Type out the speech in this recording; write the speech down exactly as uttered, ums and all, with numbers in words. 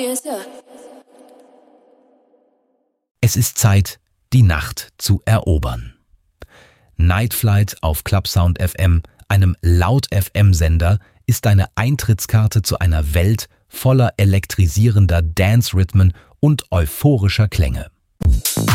Es ist Zeit, die Nacht zu erobern. Night Flight auf Clubsound F M, einem Laut-F M-Sender, ist deine Eintrittskarte zu einer Welt voller elektrisierender Dance-Rhythmen und euphorischer Klänge.